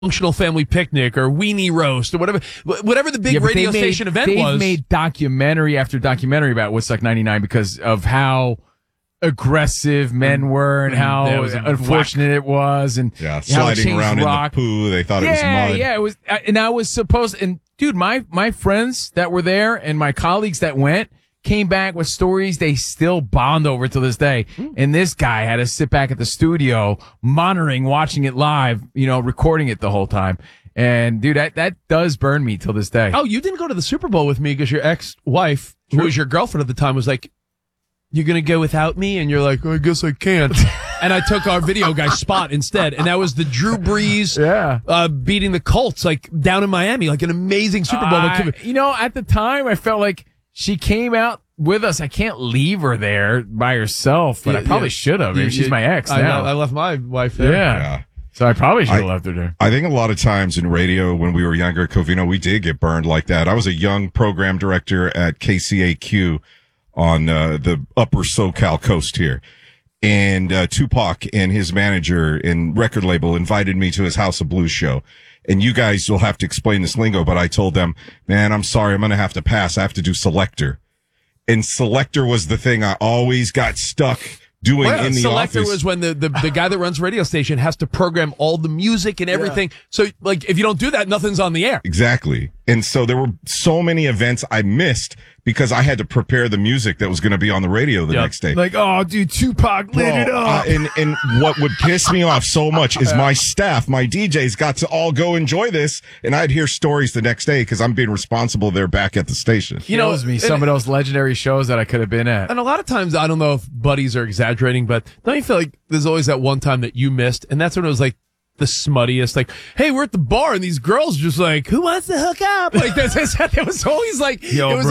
functional family picnic or weenie roast or whatever the big radio station event was. They've made documentary after documentary about Woodstock 99 because of how aggressive men were and how unfortunate it was, and sliding around rock. In the poo. They thought it was mud. Yeah, it was. And I was supposed. And dude, my friends that were there and my colleagues that went came back with stories they still bond over to this day. And this guy had to sit back at the studio, monitoring, watching it live, recording it the whole time. And dude, that does burn me till this day. Oh, you didn't go to the Super Bowl with me because your ex-wife, who was your girlfriend at the time, was like, "You're going to go without me?" And you're like, "I guess I can't." And I took our video guy spot instead. And that was the Drew Brees beating the Colts, like down in Miami, like an amazing Super Bowl. At the time, I felt like she came out with us. I can't leave her there by herself, but I probably should have. She's my ex now. I left my wife there. Yeah. So I probably should have left her there. I think a lot of times in radio when we were younger, Covino, we did get burned like that. I was a young program director at KCAQ on the upper SoCal coast here. And Tupac and his manager and record label invited me to his House of Blues show. And you guys will have to explain this lingo, but I told them, man, I'm sorry, I'm going to have to pass. I have to do Selector. And Selector was the thing I always got stuck doing in the Selector office. was when the guy that runs radio station has to program all the music and everything. So, like, if you don't do that, nothing's on the air. Exactly. And so there were so many events I missed because I had to prepare the music that was going to be on the radio the next day. Like, oh, dude, Tupac lit it up. And what would piss me off so much is my staff, my DJs got to all go enjoy this, and I'd hear stories the next day because I'm being responsible there back at the station. Kills me, some of those legendary shows that I could have been at. And a lot of times, I don't know if buddies are exaggerating, but don't you feel like there's always that one time that you missed, and that's when it was like, the smuttiest, like, hey, we're at the bar and these girls just like, who wants to hook up? Like, it was always like,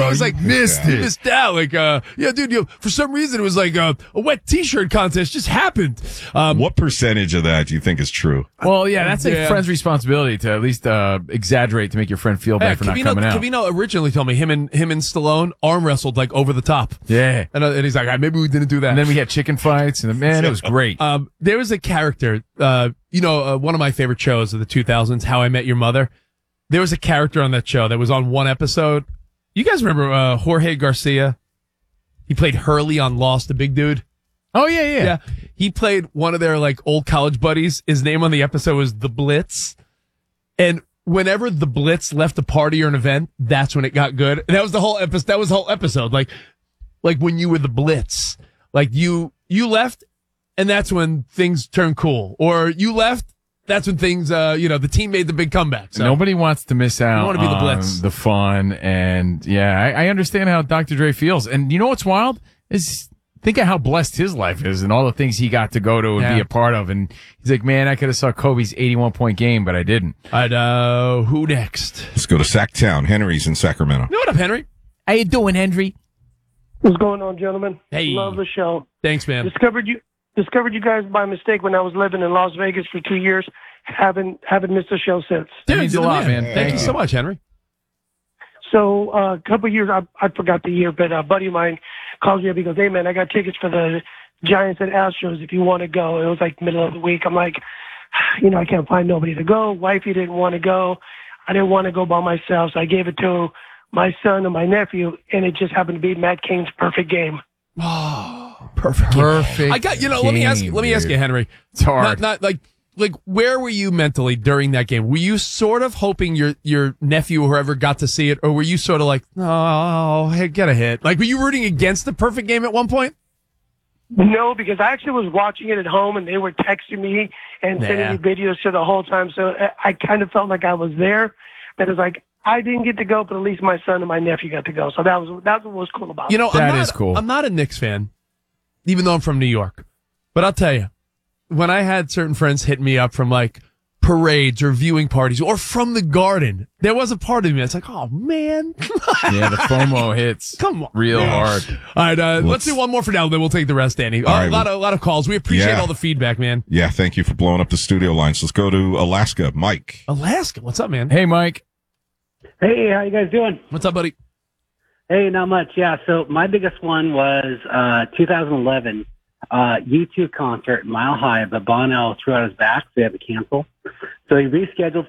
missed out. Like, dude, for some reason it was like a wet t-shirt contest just happened. What percentage of that do you think is true? Well, yeah, that's a friend's responsibility to at least exaggerate to make your friend feel bad for not coming out. Covino originally told me him and Stallone arm wrestled like over the top. Yeah. And he's like, maybe we didn't do that. And then we had chicken fights, and man, it was great. There was a character, one of my favorite shows of the 2000s, How I Met Your Mother. There was a character on that show that was on one episode. You guys remember Jorge Garcia? He played Hurley on Lost, the big dude. Oh, yeah. He played one of their like old college buddies. His name on the episode was The Blitz. And whenever The Blitz left a party or an event, that's when it got good. And that was the whole episode. That was the whole episode. Like when you were The Blitz, like you left, and that's when things turn cool. Or you left, that's when things, the team made the big comeback. So. Nobody wants to miss out want to be the Blitz. The fun. And I understand how Dr. Dre feels. And you know what's wild? Is think of how blessed his life is and all the things he got to go to and be a part of. And he's like, man, I could have saw Kobe's 81-point game, but I didn't. Who next? Let's go to Sacktown. Henry's in Sacramento. What up, Henry? How you doing, Henry? What's going on, gentlemen? Hey. Love the show. Thanks, man. Discovered you guys by mistake when I was living in Las Vegas for 2 years. Haven't missed a show since. Dude, means a lot, man. Thank you so much, Henry. So a couple of years, I forgot the year, but a buddy of mine calls me up. He goes, hey, man, I got tickets for the Giants and Astros if you want to go. It was like middle of the week. I'm like, I can't find nobody to go. Wifey didn't want to go. I didn't want to go by myself, so I gave it to my son and my nephew, and it just happened to be Matt Cain's perfect game. Oh, perfect. Perfect. I got, let me ask you, Henry. It's hard. Not like where were you mentally during that game? Were you sort of hoping your nephew or whoever got to see it, or were you sort of like, oh, hey, get a hit? Like, were you rooting against the perfect game at one point? No, because I actually was watching it at home, and they were texting me and sending me videos to the whole time. So I kind of felt like I was there, but it was like, I didn't get to go, but at least my son and my nephew got to go. So that's what was cool about it. That is cool. I'm not a Knicks fan, even though I'm from New York. But I'll tell you, when I had certain friends hit me up from like parades or viewing parties or from the Garden, there was a part of me that's like, oh, man. Yeah, the FOMO hits real hard. All right, let's do one more for now, then we'll take the rest, Danny. A lot of calls. We appreciate all the feedback, man. Yeah, thank you for blowing up the studio lines. Let's go to Alaska. Mike. Alaska, what's up, man? Hey, Mike. Hey, how you guys doing? What's up, buddy? Hey, not much. Yeah, so my biggest one was 2011. U2 concert, Mile High, but Bono threw out his back, so they had to cancel. So he rescheduled